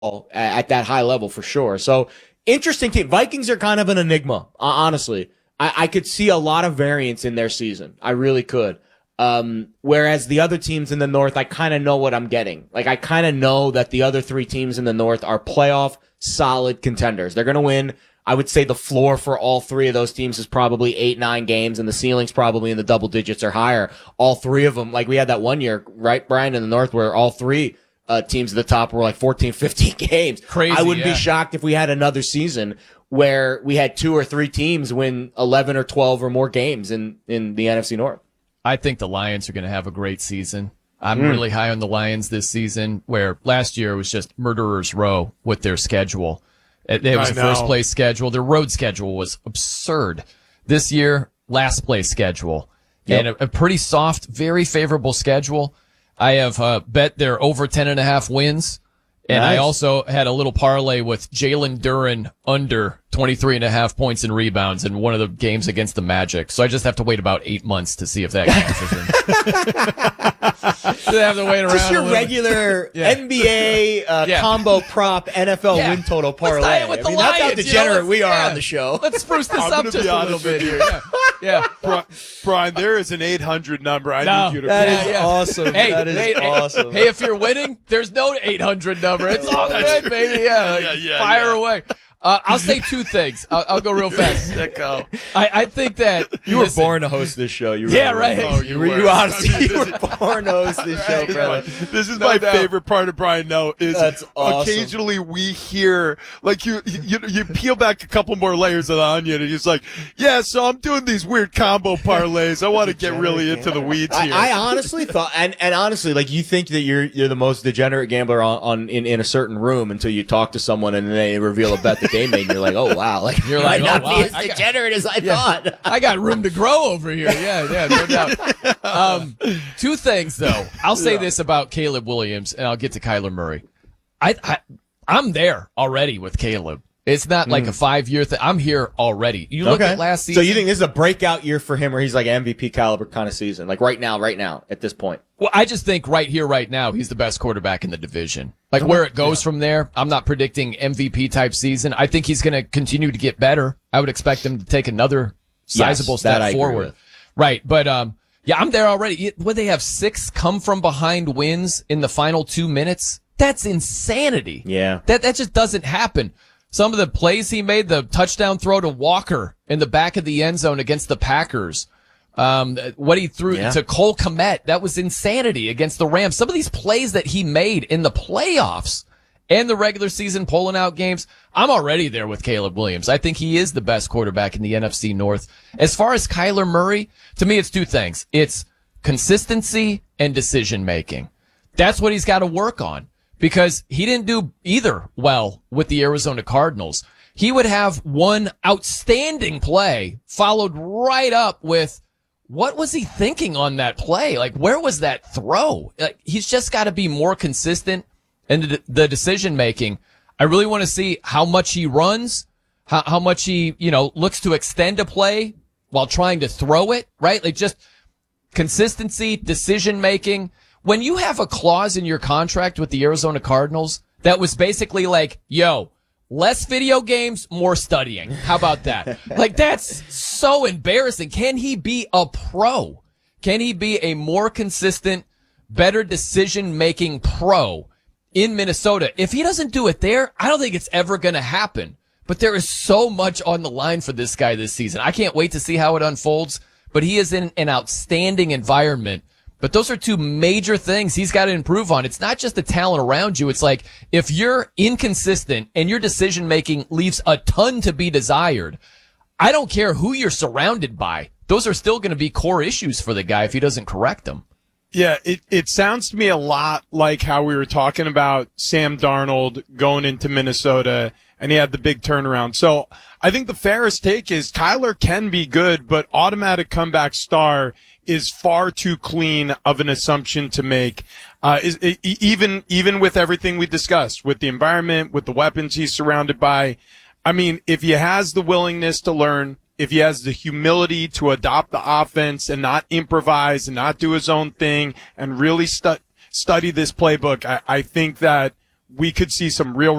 at that high level for sure. So interesting team. Vikings are kind of an enigma, honestly. I could see a lot of variance in their season. I really could. Whereas the other teams in the North, I kind of know what I'm getting. Like, I kind of know that the other three teams in the North are playoff solid contenders. They're going to win. I would say the floor for all three of those teams is probably 8-9 games, and the ceiling's probably in the double digits or higher. All three of them, like we had that one year, right, Brian, in the North, where all three teams at the top were like 14, 15 games. Crazy. I wouldn't be shocked if we had another season where we had 2 or 3 teams win 11 or 12 or more games in the NFC North. I think the Lions are going to have a great season. I'm really high on the Lions this season, where last year was just murderer's row with their schedule. It was a first place schedule. Their road schedule was absurd. This year, last place schedule. Yep. And a pretty soft, very favorable schedule. I have bet they're over 10.5 wins. And nice. I also had a little parlay with Jalen Duren under 23.5 points and rebounds in one of the games against the Magic. So I just have to wait about 8 months to see if that counts. I have to wait around. Just your regular NBA combo prop NFL win total parlay. That's how degenerate we are on the show. Let's spruce this up just a little bit here. Yeah. Brian, there is an 800 number. I need you to. That is awesome. Hey, that is awesome. Hey, if you're winning, there's no 800 number. It's all good, baby. Fire away. I'll say 2 things. I'll go real fast. I think that you were born to host this show. Right. Oh, you honestly you were born to host this show, brother. This is my favorite part of Brian. No, is that's awesome. Occasionally we hear like you peel back a couple more layers of the onion, and he's like, "Yeah, so I'm doing these weird combo parlays. I want to get really into the weeds here." I honestly thought, and honestly, like you think that you're the most degenerate gambler in a certain room until you talk to someone and they reveal a bet that they made, and you're like, oh wow, like you're like, might not be as degenerate as I thought. I got room to grow over here. Yeah, no doubt. 2 things though. I'll say this about Caleb Williams, and I'll get to Kyler Murray. I'm there already with Caleb. It's not like a 5-year thing. I'm here already. You look at last season. So you think this is a breakout year for him, where he's like MVP caliber kind of season, like right now, at this point? Well, I just think right here, right now, he's the best quarterback in the division. Like where it goes from there, I'm not predicting MVP type season. I think he's going to continue to get better. I would expect him to take another sizable step forward. Right. But, I'm there already. Would they have 6 come from behind wins in the final 2 minutes? That's insanity. Yeah. That just doesn't happen. Some of the plays he made, the touchdown throw to Walker in the back of the end zone against the Packers, what he threw to Cole Kmet, that was insanity against the Rams. Some of these plays that he made in the playoffs and the regular season pulling out games, I'm already there with Caleb Williams. I think he is the best quarterback in the NFC North. As far as Kyler Murray, to me, it's 2 things. It's consistency and decision making. That's what he's got to work on, because he didn't do either well with the Arizona Cardinals. He would have one outstanding play followed right up with, what was he thinking on that play? Like, where was that throw? Like, he's just got to be more consistent in the decision making. I really want to see how much he runs, how much he, looks to extend a play while trying to throw it, right? Like, just consistency, decision making. When you have a clause in your contract with the Arizona Cardinals that was basically like, less video games, more studying. How about that? Like, that's so embarrassing. Can he be a pro? Can he be a more consistent, better decision-making pro in Minnesota? If he doesn't do it there, I don't think it's ever going to happen. But there is so much on the line for this guy this season. I can't wait to see how it unfolds, but he is in an outstanding environment. But those are 2 major things he's got to improve on. It's not just the talent around you. It's like, if you're inconsistent and your decision making leaves a ton to be desired, I don't care who you're surrounded by. Those are still going to be core issues for the guy if he doesn't correct them. Yeah, it sounds to me a lot like how we were talking about Sam Darnold going into Minnesota, and he had the big turnaround. So I think the fairest take is Kyler can be good, but automatic comeback star is far too clean of an assumption to make. Even with everything we discussed, with the environment, with the weapons he's surrounded by. I mean, if he has the willingness to learn, if he has the humility to adopt the offense and not improvise and not do his own thing and really study this playbook, I think that we could see some real